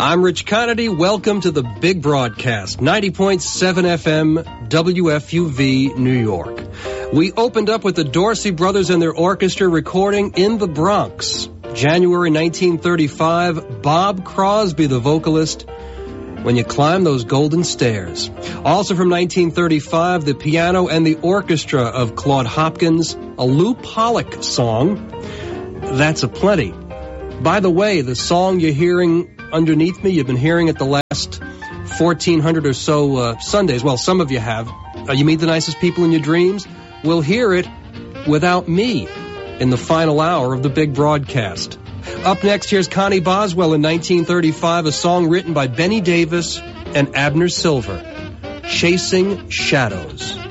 I'm Rich Conity. Welcome to the Big Broadcast, 90.7 FM, WFUV, New York. We opened up with the Dorsey Brothers and their orchestra recording In the Bronx. January 1935, Bob Crosby, the vocalist, When You Climb Those Golden Stairs. Also from 1935, the piano and the orchestra of Claude Hopkins, a Lou Pollock song, That's a Plenty. By the way, the song you're hearing underneath me, you've been hearing it the last 1,400 or so Sundays. Well, some of you have. You meet the nicest people in your dreams. We'll hear it without me in the final hour of the Big Broadcast. Up next, here's Connie Boswell in 1935, a song written by Benny Davis and Abner Silver, Chasing Shadows.